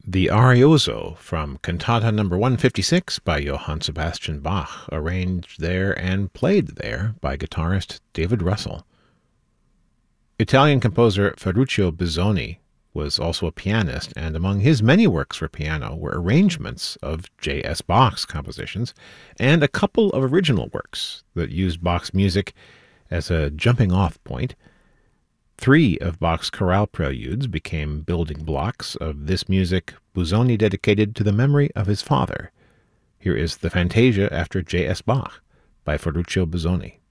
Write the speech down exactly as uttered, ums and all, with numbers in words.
The Arioso from Cantata number one fifty-six by Johann Sebastian Bach, arranged there and played there by guitarist David Russell. Italian composer Ferruccio Busoni was also a pianist, and among his many works for piano were arrangements of J S. Bach's compositions and a couple of original works that used Bach's music as a jumping-off point. Three of Bach's chorale preludes became building blocks of this music Busoni dedicated to the memory of his father. Here is the Fantasia after J S. Bach by Ferruccio Busoni.